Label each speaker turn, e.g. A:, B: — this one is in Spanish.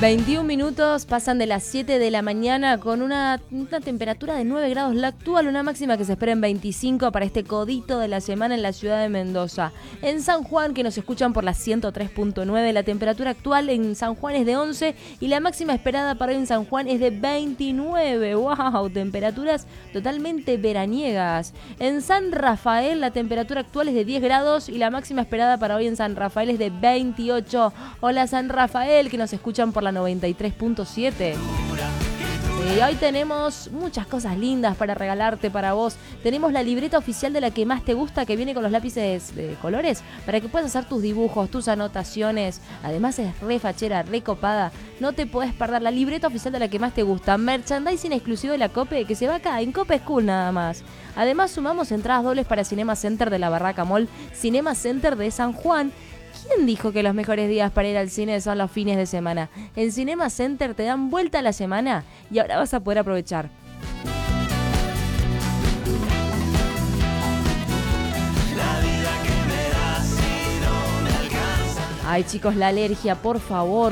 A: 21 minutos pasan de las 7 de la mañana con una temperatura de 9 grados la actual, una máxima que se espera en 25 para este codito de la semana en la ciudad de Mendoza. En San Juan, que nos escuchan por la 103.9, la temperatura actual en San Juan es de 11 y la máxima esperada para hoy en San Juan es de 29. ¡Wow! Temperaturas totalmente veraniegas. En San Rafael, la temperatura actual es de 10 grados y la máxima esperada para hoy en San Rafael es de 28. Hola San Rafael, que nos escuchan por la 93.7. Y hoy tenemos muchas cosas lindas para regalarte para vos. Tenemos la libreta oficial de la que más te gusta, que viene con los lápices de colores para que puedas hacer tus dibujos, tus anotaciones. Además es re fachera, re copada. No te podés perder la libreta oficial de la que más te gusta. Merchandising exclusivo de la Cope, que se va acá en Cope School nada más. Además sumamos entradas dobles para Cinema Center de la Barraca Mall, Cinema Center de San Juan. ¿Quién dijo que los mejores días para ir al cine son los fines de semana? En Cinema Center te dan vuelta a la semana y ahora vas a poder aprovechar. Ay chicos, la alergia, por favor.